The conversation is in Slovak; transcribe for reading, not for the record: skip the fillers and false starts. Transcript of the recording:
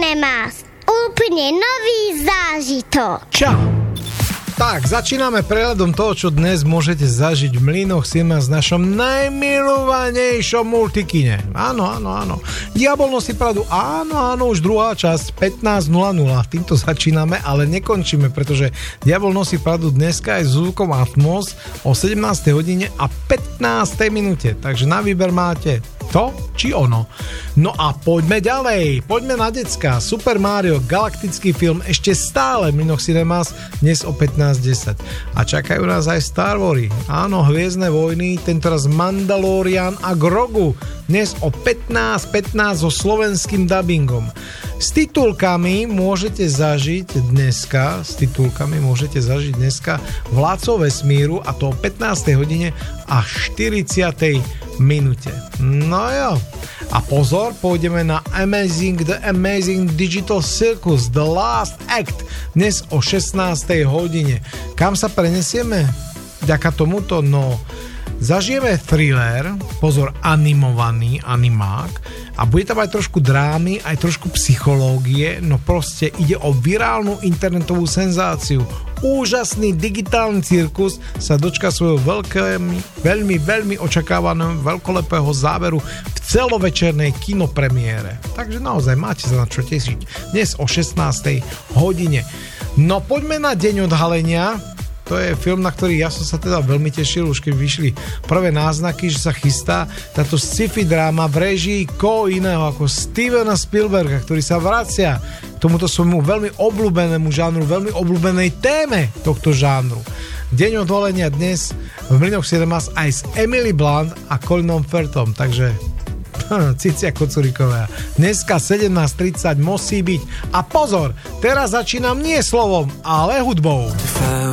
Cinemas. Úplne nový zážitok. Čau. Tak, začíname prehľadom toho, čo dnes môžete zažiť v Mlynoch Cinemas s našom najmilovanejšom multikine. Áno. Diabol nosí Pradu, áno, už druhá časť, 15.00. Týmto začíname, ale nekončíme, pretože Diabol nosí Pradu dneska aj s zvukom Atmos o 17. hodine a 15. minúte. Takže na výber máte to či ono. No a poďme ďalej. Poďme na decka. Super Mario, galaktický film, ešte stále v Mlynoch Cinemas, dnes o 15.10. A čakajú nás aj Star Wars. Áno, Hviezdne vojny, tentoraz Mandalorian a Grogu. Dnes o 15.15 so slovenským dubbingom. S titulkami môžete zažiť dneska Vládcov vesmíru, a to o 15. hodine a 40. minúte. No jo. A pozor, pôjdeme na The Amazing Digital Circus The Last Act dnes o 16. hodine. Kam sa prenesieme? Vďaka tomuto? No, zažijeme thriller, pozor, animovaný animák, a bude tam aj trošku drámy, aj trošku psychológie, no proste ide o virálnu internetovú senzáciu. Úžasný digitálny cirkus sa dočka svojho veľmi očakávaného veľkolepého záveru v celovečernej kinopremiére. Takže naozaj máte sa na čo tešiť. Dnes o 16. hodine. No poďme na Deň odhalenia. To je film, na ktorý ja som sa teda veľmi tešil, už keď vyšli prvé náznaky, že sa chystá táto sci-fi dráma v réžii koho iného ako Stevena Spielberga, ktorý sa vracia k tomuto svojmu veľmi obľúbenému žánru, veľmi obľúbenej téme tohto žánru. Deň odhalenia dnes v Mlynoch Cinemas aj s Emily Blunt a Colinom Firthom, takže Cicia Kocuríková. Dneska 17.30 musí byť. A pozor, teraz začínam nie slovom, ale hudbou.